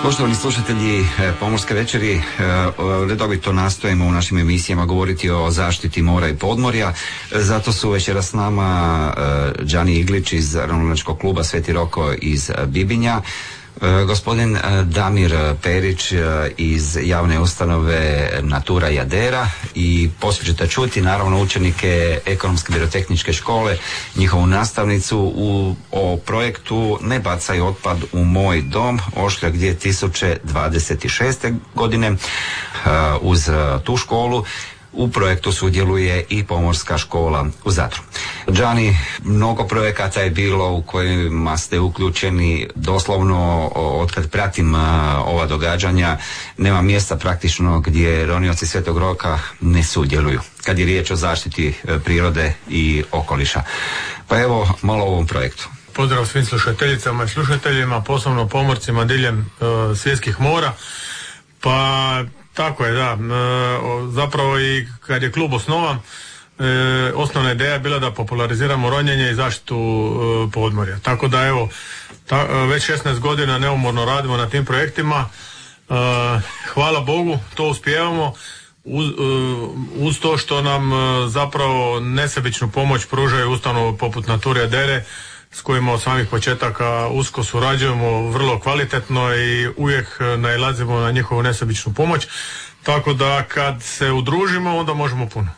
Poštovani slušatelji Pomorske večeri, redovito nastojimo u našim emisijama govoriti o zaštiti mora i podmorja. Zato su večeras s nama Đani Iglić iz Ravnalačkog kluba Sveti Roko iz Bibinja, gospodin Damir Perić iz javne ustanove Natura Jadera i poslije ćete čuti naravno učenike Ekonomske birotehničke škole, njihovu nastavnicu o projektu Ne bacaj otpad u moj dom, Ošljak 2026. godine. Uz tu školu u projektu sudjeluje i Pomorska škola u Zadru. Đani, mnogo projekata je bilo u kojima ste uključeni, doslovno otkad pratim ova događanja nema mjesta praktično gdje ronioci Svetog Roka ne sudjeluju kad je riječ o zaštiti prirode i okoliša. Pa evo malo o ovom projektu. Pozdrav svim slušateljicama i slušateljima, posebno pomorcima diljem svjetskih mora. Pa tako je, da. Zapravo i kad je klub osnovan, osnovna ideja je bila da populariziramo ronjenje i zaštitu podmorja. Tako da evo, već 16 godina neumorno radimo na tim projektima. Hvala Bogu, to uspijevamo. Uz to što nam zapravo nesebičnu pomoć pružaju ustanove poput Nature Jadere, s kojima od samih početaka usko surađujemo vrlo kvalitetno i uvijek nailazimo na njihovu nesebičnu pomoć, tako da kad se udružimo onda možemo puno.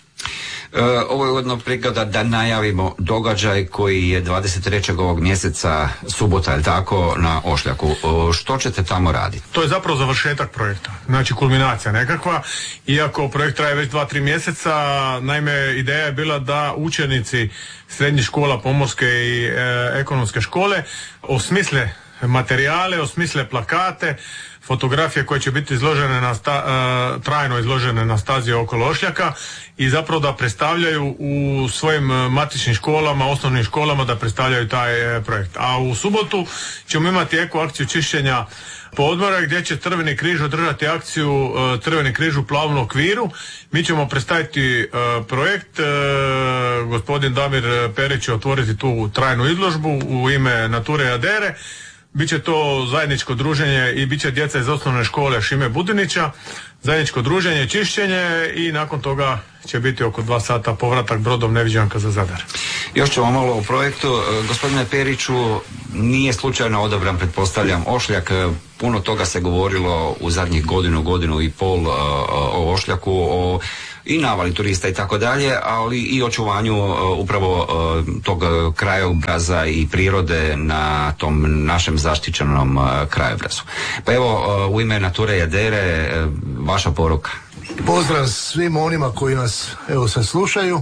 Ovo je ujedno prigoda da najavimo događaj koji je 23. ovog mjeseca, subota, je tako, na Ošljaku. Što ćete tamo raditi? To je zapravo završetak projekta, znači kulminacija nekakva. Iako projekt traje već 2-3 mjeseca, naime ideja je bila da učenici srednjih škola Pomorske i Ekonomske škole osmisle materijale, osmisle plakate, fotografije koje će biti izložene trajno izložene na stazi okolo Ošljaka i zapravo da predstavljaju u svojim matičnim školama, osnovnim školama, da predstavljaju taj projekt. A u subotu ćemo imati eko akciju čišćenja podmorja gdje će Crveni križ održati akciju Crveni križ u plavom okviru. Mi ćemo predstaviti projekt, gospodin Damir Perić će otvoriti tu trajnu izložbu u ime Nature Jadere. Biće to zajedničko druženje i bit će djeca iz osnovne škole Šime Budinića, zajedničko druženje, čišćenje i nakon toga će biti oko 2 sata povratak brodom Neviđanka za Zadar. Još ćemo malo o projektu. Gospodine Periću, nije slučajno odabran, pretpostavljam, Ošljak. Puno toga se govorilo u zadnjih godinu i pol o Ošljaku, i navali turista i tako dalje, ali i očuvanju upravo tog krajobraza i prirode na tom našem zaštićenom krajobrazu. Pa evo, u ime Nature Jadere, vaša poruka. Pozdrav svim onima koji nas evo sad slušaju.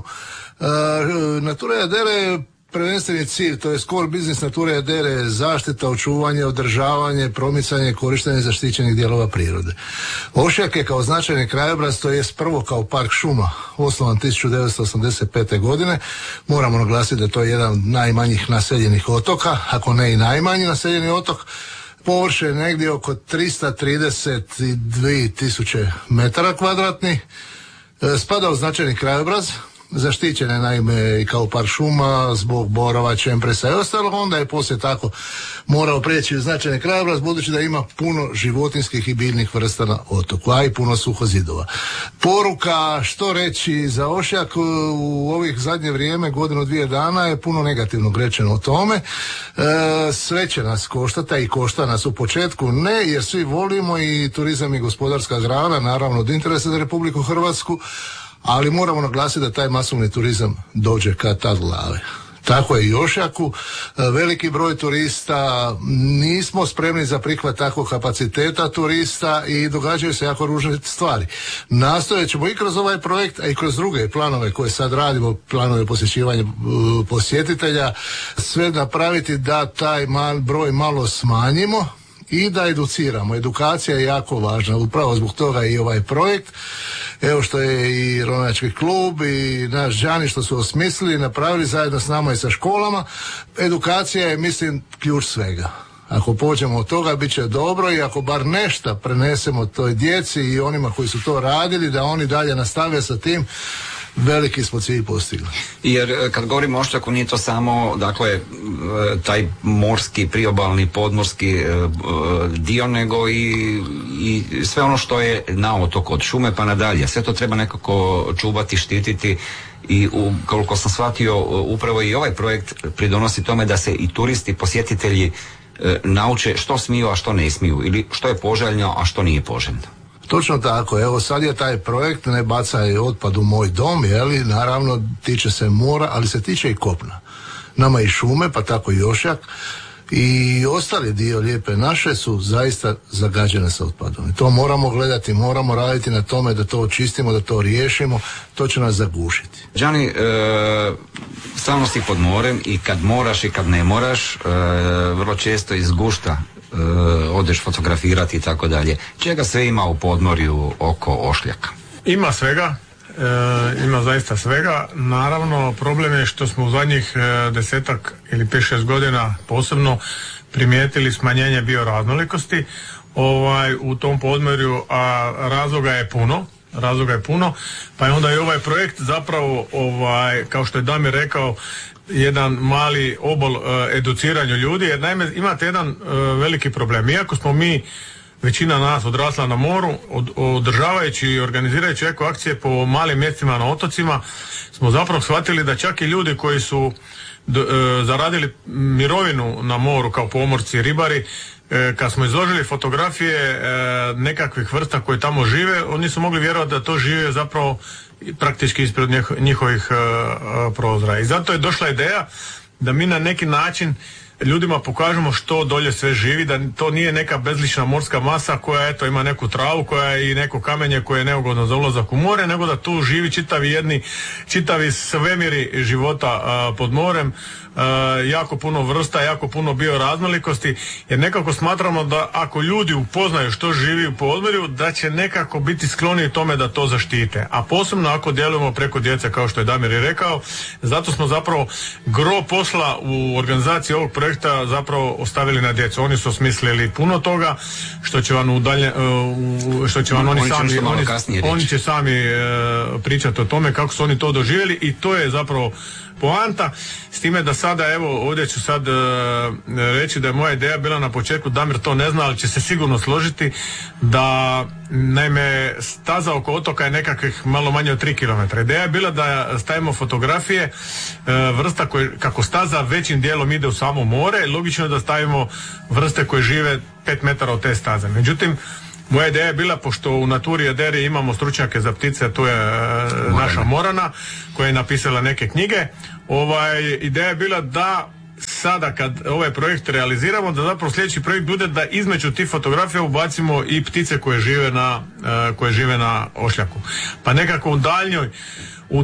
Natura Jadere, prvenstveni cilj, to je core business Nature Jadere, zaštita, očuvanje, održavanje, promicanje, korištenje zaštićenih dijelova prirode. Ošljak je kao značajni krajobraz, to jest prvo kao park šuma, osnovan 1985. godine. Moramo naglasiti da to je jedan od najmanjih naseljenih otoka, ako ne i najmanji naseljeni otok. Površine negdje oko 332.000 metara kvadratnih. Spada u značajni krajobraz, zaštićen je naime i kao park šuma zbog borova, čempresa i ostalo, onda je poslije tako morao prijeći u značajni krajobraz budući da ima puno životinjskih i biljnih vrsta na otoku, a i puno suhozidova. Poruka, što reći za Ošljak, u ovih zadnje vrijeme, 1-2 dana je puno negativnog rečeno o tome. Sve će nas koštati i košta nas u početku, ne, jer svi volimo i turizam i gospodarska grana, naravno od interesa za Republiku Hrvatsku, ali moramo naglasiti da taj masovni turizam dođe kad tad glave. Tako je i Ošljaku, veliki broj turista, nismo spremni za prihvat takvog kapaciteta turista i događaju se jako ružne stvari. Nastojat ćemo i kroz ovaj projekt, a i kroz druge planove koje sad radimo, planove posjećivanja posjetitelja, sve napraviti da taj broj malo smanjimo i da educiramo. Edukacija je jako važna, upravo zbog toga i ovaj projekt. Evo što je i Ravnalački klub i naš Đani što su osmislili, napravili zajedno s nama i sa školama. Edukacija je, mislim, ključ svega. Ako pođemo od toga, bit će dobro i ako bar nešto prenesemo toj djeci i onima koji su to radili, da oni dalje nastave sa tim, veliki smo cilj postigli. Jer kad govorimo o Ošljaku nije to samo, dakle, taj morski, priobalni, podmorski dio, nego i sve ono što je na otoku, od šume pa nadalje. Sve to treba nekako čuvati, štititi i koliko sam shvatio, upravo i ovaj projekt pridonosi tome da se i turisti, posjetitelji nauče što smiju, a što ne smiju, ili što je poželjno, a što nije poželjno. Točno tako, evo sad je taj projekt Ne bacaj otpad u moj dom, jeli, naravno tiče se mora, ali se tiče i kopna. Nama i šume, pa tako i Ošljak i ostali dio Lijepe naše su zaista zagađene sa otpadom. I to moramo gledati, moramo raditi na tome da to očistimo, da to riješimo, to će nas zagušiti. Đani, stalno si pod morem i kad moraš i kad ne moraš, vrlo često iz gušta odeš fotografirati i tako dalje. Čega sve ima u podmorju oko Ošljaka? Ima svega, ima zaista svega. Naravno, problem je što smo u zadnjih 10 ili 5-6 godina posebno primijetili smanjenje bioraznolikosti u tom podmorju, a razloga je puno, pa je onda i ovaj projekt zapravo, kao što je Damir rekao, jedan mali obol educiranju ljudi, jer naime imate jedan veliki problem. Iako smo mi, većina nas odrasla na moru, održavajući i organizirajući eko akcije po malim mjestima na otocima, smo zapravo shvatili da čak i ljudi koji su zaradili mirovinu na moru kao pomorci i ribari, kad smo izložili fotografije nekakvih vrsta koje tamo žive, oni su mogli vjerovati da to žive zapravo praktički ispred njihovih prozora. I zato je došla ideja da mi na neki način ljudima pokažemo što dolje sve živi, da to nije neka bezlična morska masa koja eto ima neku travu, koja je i neko kamenje koje je neugodno za ulazak u more, nego da tu živi čitavi svemiri života pod morem, jako puno vrsta, jako puno bioraznolikosti, jer nekako smatramo da ako ljudi upoznaju što živi u podmorju, da će nekako biti skloni tome da to zaštite, a posebno ako djelujemo preko djece, kao što je Damir i rekao. Zato smo zapravo gro posla u organizaciji ovog projekta zapravo ostavili na djecu. Oni su osmislili puno toga što će vam oni će sami pričati o tome kako su oni to doživjeli, i to je zapravo poanta. S time da sada, evo, ovdje ću sad reći da je moja ideja bila na početku, Damir to ne zna, ali će se sigurno složiti, da naime staza oko otoka je nekakvih malo manje od 3 km. Ideja je bila da stavimo fotografije vrsta koje, kako staza većim dijelom ide u samo more, logično je da stavimo vrste koje žive 5 metara od te staze. Međutim, moja ideja je bila, pošto u Naturi Aderi imamo stručnjake za ptice, to je naša Morana, koja je napisala neke knjige, ideja je bila da sada kad ovaj projekt realiziramo, da zapravo sljedeći projekt bude da između tih fotografija ubacimo i ptice koje žive na Ošljaku. Pa nekako u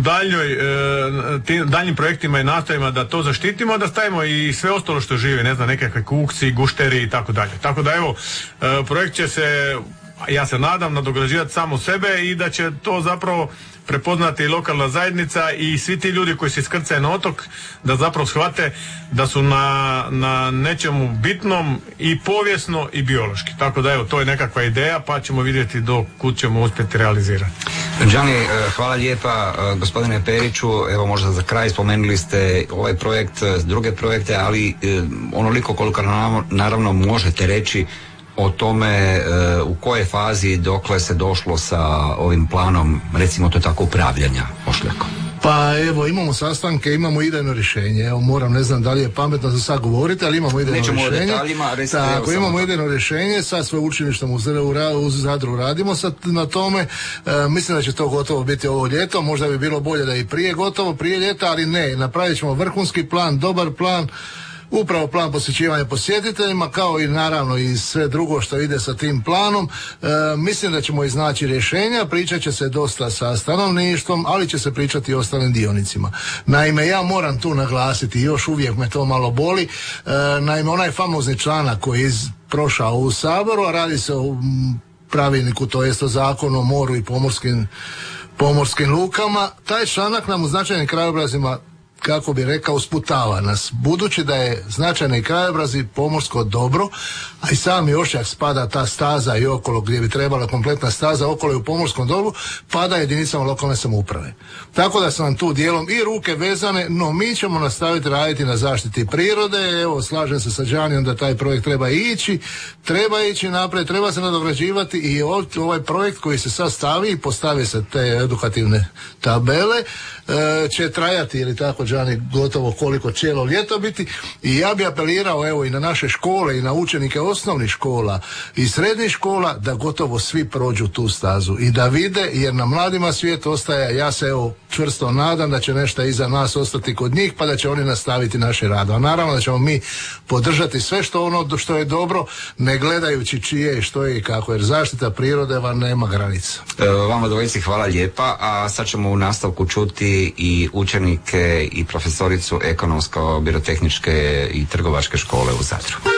daljnjim projektima i nastojima da to zaštitimo, da stavimo i sve ostalo što živi, ne znam, nekakve kukci, gušteri i tako dalje. Tako da evo, projekt će se, ja se nadam, nadograđivati samo sebe i da će to zapravo prepoznati i lokalna zajednica i svi ti ljudi koji se iskrcaju na otok, da zapravo shvate da su na nečemu bitnom i povijesno i biološki. Tako da evo, to je nekakva ideja, pa ćemo vidjeti do kud ćemo uspjeti realizirati. Đani, hvala lijepa gospodine Periću. Evo, možda za kraj spomenuli ste ovaj projekt, druge projekte, ali onoliko koliko naravno možete reći o tome u kojoj fazi dokle se došlo sa ovim planom, recimo to tako, upravljanja Ošljakom. Pa evo, imamo sastanke, imamo idejno rješenje. Evo, ne znam da li je pametno za sad govoriti, ali imamo idejno rješenje. Nećemo o detaljima, tako, imamo idejno rješenje, sad sveučilištem u Zadru radimo sad na tome. Mislim da će to gotovo biti ovo ljeto, možda bi bilo bolje da i prije ljeta, ali ne, napravit ćemo vrhunski plan, dobar plan, upravo plan posjećivanja posjetiteljima, kao i naravno i sve drugo što ide sa tim planom. Mislim da ćemo iznaći rješenja, pričat će se dosta sa stanovništvom, ali će se pričati i ostalim dionicima. Naime, ja moram tu naglasiti, još uvijek me to malo boli, naime, onaj famozni članak koji je prošao u Saboru, a radi se o pravilniku, to jest o zakonu o moru i pomorskim lukama, taj članak nam u značajnim krajobrazima kako bi rekao, sputava nas. Budući da je značajni krajobraz i pomorsko dobro, a i sami Ošjak spada ta staza i okolo gdje bi trebala kompletna staza okolo i u pomorskom dobru, pada jedinicama lokalne samouprave. Tako da su nam tu dijelom i ruke vezane, no mi ćemo nastaviti raditi na zaštiti prirode. Evo, slažem se sa Đanijom da taj projekt treba ići naprijed, treba se nadograđivati i ovaj projekt koji se sad stavi i postave se te edukativne tabele će trajati, ili tako Đani, gotovo koliko cijelo ljeto biti. I ja bi apelirao evo i na naše škole i na učenike osnovnih škola i srednjih škola da gotovo svi prođu tu stazu i da vide, jer na mladima svijet ostaje. Ja se evo čvrsto nadam da će nešto iza nas ostati kod njih, pa da će oni nastaviti naše rado. A naravno da ćemo mi podržati sve što je dobro, ne gledajući čije i što je i kako, jer zaštita prirode vam nema granica. Vama dvojici hvala lijepa, a sad ćemo u nastavku čuti i učenike i profesoricu ekonomsko-birotehničke i trgovačke škole u Zadru.